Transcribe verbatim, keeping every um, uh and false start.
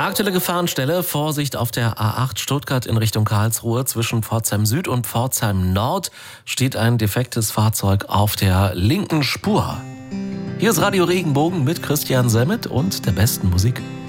Aktuelle Gefahrenstelle, Vorsicht auf der A acht Stuttgart in Richtung Karlsruhe. Zwischen Pforzheim Süd und Pforzheim Nord steht ein defektes Fahrzeug auf der linken Spur. Hier ist Radio Regenbogen mit Christian Semmet und der besten Musik.